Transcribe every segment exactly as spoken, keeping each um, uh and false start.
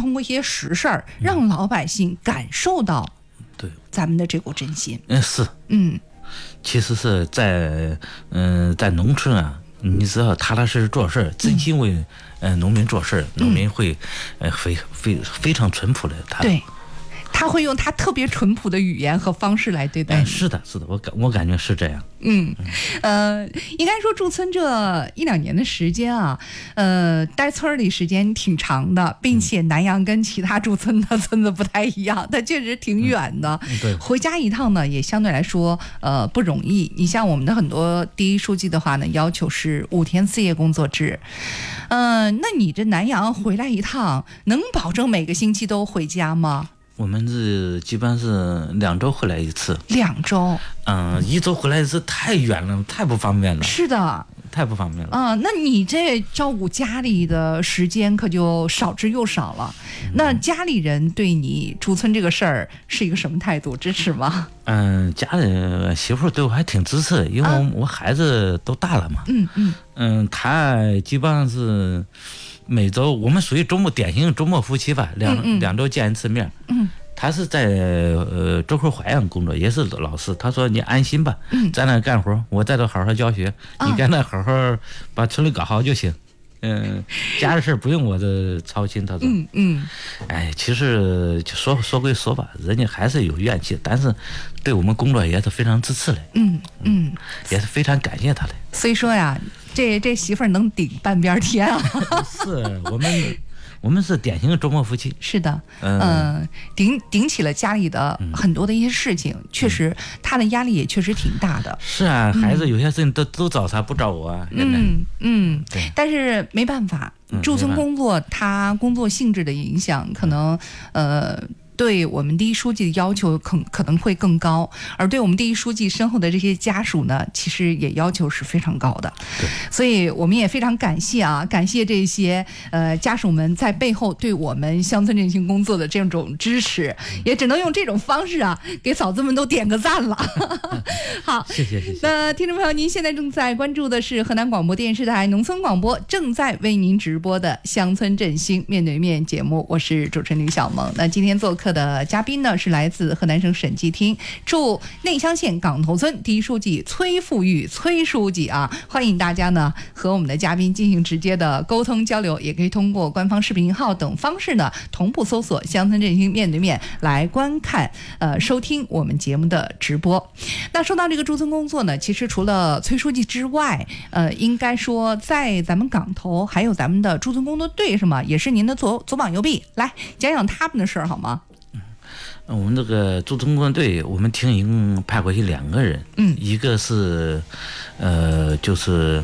通过一些实事儿，让老百姓感受到对咱们的这股真心。 嗯，是， 嗯， 其实是在嗯、呃、在农村啊，你只要踏踏实实做事，真心为呃农民做事，农民会呃非非非常淳朴的他。 对。他会用他特别淳朴的语言和方式来对待你。 哎，是的，是的，我感我感觉是这样。 嗯，呃，应该说驻村这一两年的时间啊，呃，待村里时间挺长的，并且南阳跟其他驻村的村子不太一样，它确实挺远的。 嗯、对， 回家一趟呢，也相对来说呃不容易。你像我们的很多第一书记的话呢，要求是五天四夜工作制。嗯、呃，那你这南阳回来一趟，能保证每个星期都回家吗？ 我们是基本上是两周回来一次， 两周， 嗯，一周回来一次太远了，太不方便了。 是的， 太不方便了。 啊、嗯，那你这照顾家里的时间可就少之又少了。嗯、那家里人对你驻村这个事儿是一个什么态度？支持吗？ 嗯，家里媳妇对我还挺支持，因为我、啊、我孩子都大了嘛。 嗯嗯嗯，他基本上是。每周我们属于周末典型周末夫妻吧，两、嗯嗯、两周见一次面。 嗯， 他是在呃周口淮阳工作，也是老师。他说你安心吧，嗯、在那干活，我在这好好教学，啊、你在那好好把村里搞好就行。嗯，家的事不用我这操心。他说， 嗯嗯， 哎，其实就说说归说吧，人家还是有怨气，但是对我们工作也是非常支持的。 嗯嗯， 也是非常感谢他的。 所以说呀。这这媳妇儿能顶半边天啊！ 是我们，我们是典型的周末夫妻。 是的，嗯、呃，顶顶起了家里的很多的一些事情，嗯、确实他的压力也确实挺大的。 是啊，孩子有些事情都、嗯、都找他，不找我啊。 嗯嗯，对。但是没办法，驻村工作他工作性质的影响，可能呃。对我们第一书记的要求可可能会更高，而对我们第一书记身后的这些家属呢，其实也要求是非常高的。 对， 所以我们也非常感谢啊，感谢这些呃家属们在背后对我们乡村振兴工作的这种支持，也只能用这种方式啊，给嫂子们都点个赞了。好， 谢谢谢谢。 那听众朋友，您现在正在关注的是河南广播电视台农村广播正在为您直播的乡村振兴面对面节目，我是主持人李小萌。那今天做客的嘉宾呢是来自河南省审计厅驻内乡县岗头村第一书记崔富玉崔书记啊，欢迎大家呢和我们的嘉宾进行直接的沟通交流，也可以通过官方视频号等方式呢同步搜索乡村振兴面对面来观看呃收听我们节目的直播。那说到这个驻村工作呢，其实除了崔书记之外，呃应该说在咱们岗头还有咱们的驻村工作队是吗？也是您的左左膀右臂，来讲讲他们的事儿好吗？ 我们这个驻村工作队，我们厅一共派过去两个人， 嗯， 一个是，呃，就是，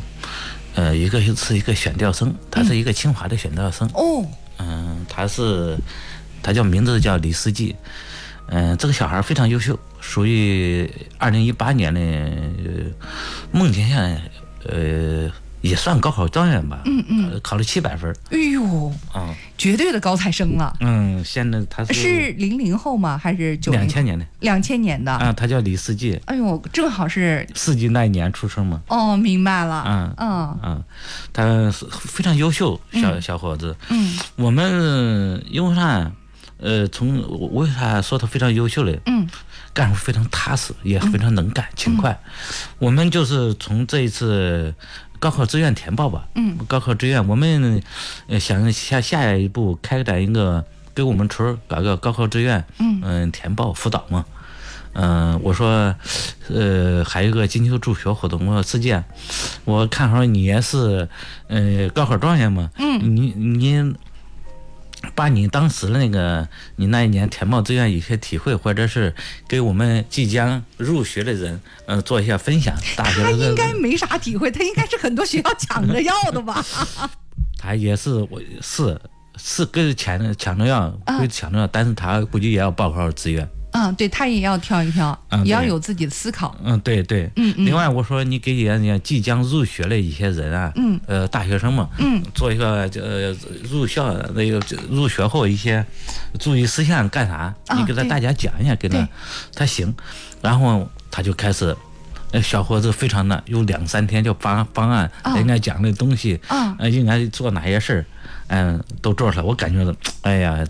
呃，一个是一个选调生，他是一个清华的选调生， 哦， 嗯、呃，他是，他叫名字叫李世纪，嗯、呃，这个小孩非常优秀，属于二零一八年的孟田县，呃。也算高考状元吧， 嗯嗯， 呃、考了七百分。 哎呦， 嗯， 绝对的高材生了。 嗯，现在他是是零零后吗？还是九两千年的？ 两千年的啊，他叫李世纪。 哎呦，正好是世纪那一年出生嘛。 哦，明白了。 嗯嗯嗯，他是非常优秀小、嗯、小伙子。 嗯， 我们因为啥？呃，从为啥说他非常优秀嘞？ 嗯。 干活非常踏实，也非常能干、嗯、勤快、嗯。我们就是从这一次高考志愿填报吧， 嗯， 高考志愿，我们想下下一步开展一个给我们村搞个高考志愿， 嗯嗯、呃，填报辅导嘛。嗯、呃，我说，呃，还有一个金秋助学活动，我说世界，我看好你也是，呃，高考状元嘛， 嗯， 你你。把你当时的那个你那一年填报志愿有些体会，或者是给我们即将入学的人，呃，做一下分享。大学他应该没啥体会，他应该是很多学校抢着要的吧？ 他也是，我是是跟抢抢着要，跟抢着要，但是他估计也要报考志愿。 嗯，对，他也要挑一挑， 嗯、 也要有自己的思考。 嗯，对对， 嗯嗯。 另外，我说你给人家即将入学的一些人啊， 嗯， 呃，大学生嘛， 嗯， 做一个呃入校那个入学后一些注意事项干啥？ 啊、 你给他大家讲一下，给他他行，然后他就开始。呃，小伙子非常的有两三天就方方案， 哦、 人家讲的东西， 啊、 呃，应该做哪些事儿，嗯、呃，都做出来。我感觉到，哎呀。